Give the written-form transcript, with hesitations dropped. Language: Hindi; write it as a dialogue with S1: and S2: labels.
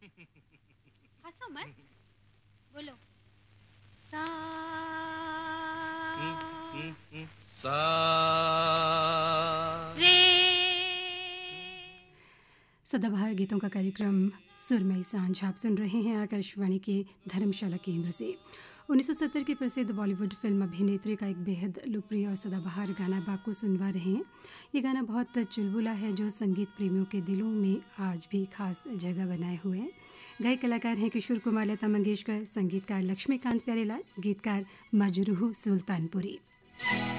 S1: हंसो मत, बोलो सा।
S2: सा
S1: रे।
S3: सदाबहार गीतों का कार्यक्रम सुरमई सांझ आप सुन रहे हैं आकाशवाणी के धर्मशाला केंद्र से। 1970 की प्रसिद्ध बॉलीवुड फिल्म अभिनेत्री का एक बेहद लोकप्रिय और सदाबहार गाना अब आपको सुनवा रहे हैं। ये गाना बहुत चुलबुला है जो संगीत प्रेमियों के दिलों में आज भी खास जगह बनाए हुए हैं। गायक कलाकार हैं किशोर कुमार, लता मंगेशकर, संगीतकार लक्ष्मीकांत प्यारेलाल, गीतकार मजरूह सुल्तानपुरी।